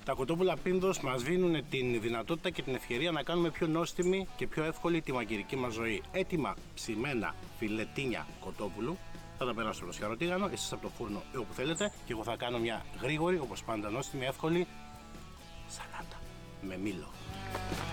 Τα κοτόπουλα Πίνδος μας δίνουν την δυνατότητα και την ευκαιρία να κάνουμε πιο νόστιμη και πιο εύκολη τη μαγειρική μας ζωή. Έτοιμα ψημένα φιλετίνια κοτόπουλου. Θα τα περάσω στο σιαρωτίγανο, εσείς από το φούρνο ή όπου θέλετε. Και εγώ θα κάνω μια γρήγορη, όπως πάντα νόστιμη, εύκολη σαλάτα με μήλο.